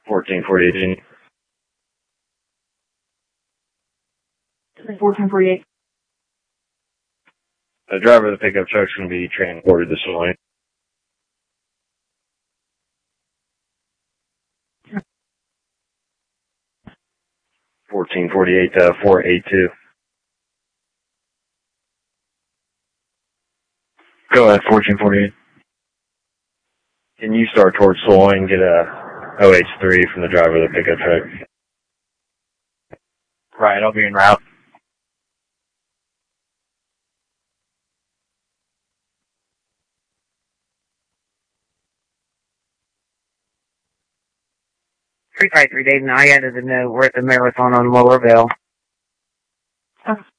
1448. 1448. The driver of the pickup truck is going to be transported this morning. 1448 482. Go ahead, 1448. Can you start towards Saloy and get a OH3 from the driver of the pickup truck? Right, I'll be en route. Three Dave, and I added a note. We're at the marathon on Lowerville.